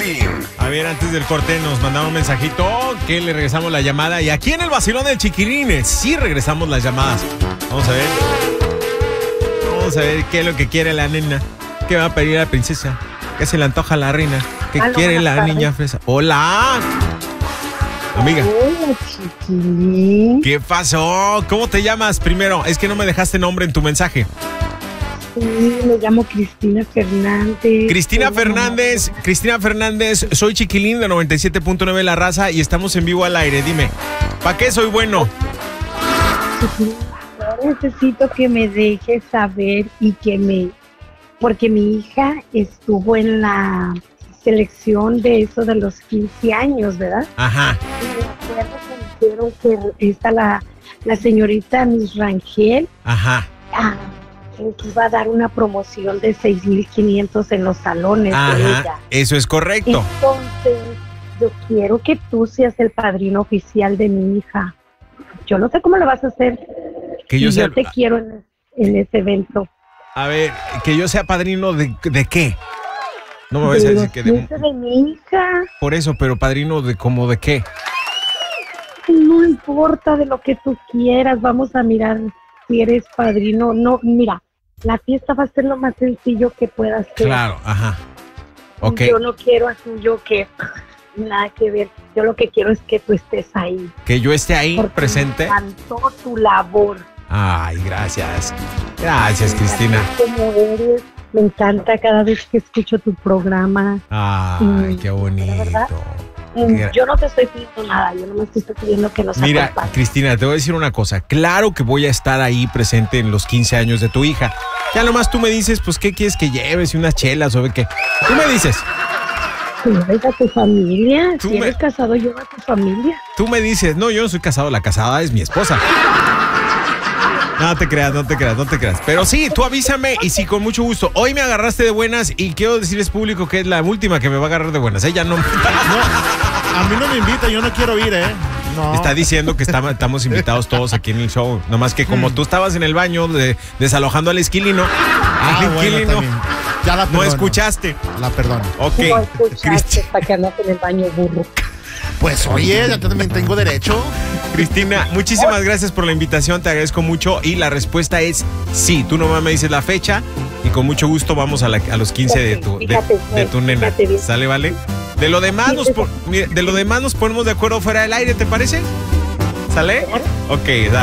Chiquirín. A ver, antes del corte nos mandaron un mensajito que le regresamos la llamada. Y aquí en el vacilón del Chiquirines sí regresamos las llamadas. Vamos a ver. Vamos a ver qué es lo que quiere la nena. ¿Qué va a pedir la princesa? ¿Qué se le antoja a la reina? ¿Qué quiere la niña fresa? ¡Hola! Amiga. Hola, Chiquilín. ¿Qué pasó? ¿Cómo te llamas primero? Es que no me dejaste nombre en tu mensaje. Sí, me llamo Cristina Fernández. Cristina Fernández, soy Chiquilín de 97.9 La Raza y estamos en vivo al aire. Dime, ¿para qué soy bueno? Chiquilín, yo necesito que me dejes saber porque mi hija estuvo en la selección de eso de los 15 años, ¿verdad? Ajá. Y me acuerdo que dijeron que está la señorita Miss Rangel. Ajá. Que iba a dar una promoción de 6,500 en los salones de ella. Eso es correcto. Entonces, yo quiero que tú seas el padrino oficial de mi hija. Yo no sé cómo lo vas a hacer. Que yo sea... Yo te quiero en ese evento. A ver, que yo sea padrino de qué. No me vayas a decir que de mi hija. Por eso, pero padrino de como de qué. No importa de lo que tú quieras, vamos a mirar si eres padrino. No, mira, la fiesta va a ser lo más sencillo que pueda ser. Claro, ajá. Ok. Yo no quiero así que nada que ver. Yo lo que quiero es que tú estés ahí. Que yo esté ahí porque presente. Me encantó tu labor. Ay, gracias. Gracias, Cristina. Como eres, me encanta cada vez que escucho tu programa. Ay, qué bonito. Yo no te estoy pidiendo nada, yo nomás te estoy pidiendo que nos Mira, acompañes. Cristina, te voy a decir una cosa. Claro que voy a estar ahí presente en los 15 años de tu hija. Ya nomás tú me dices, pues, ¿qué quieres que lleves? Unas chelas o qué. Tú me dices. ¿Llevas a tu familia? Si eres casado, lleva a tu familia. Tú me dices, no, yo no soy casado, la casada es mi esposa. No te creas. Pero sí, tú avísame y sí, con mucho gusto. Hoy me agarraste de buenas y quiero decirles público que es la última que me va a agarrar de buenas. Ella no. A mí no me invita, yo no quiero ir, No. Está diciendo que estamos invitados todos aquí en el show. Nomás que como tú estabas en el baño desalojando al esquilino, Bueno, ya la perdono. no escuchaste. La perdono. Ok. No escuchaste para que andas en el baño, burro. Pues oye, yo también tengo derecho. Cristina, muchísimas gracias por la invitación, te agradezco mucho y la respuesta es sí. Tú nomás me dices la fecha y con mucho gusto vamos a los 15 de tu nena. ¿Sale, vale? De lo demás nos ponemos de acuerdo fuera del aire, ¿te parece? ¿Sale? Ok, dale.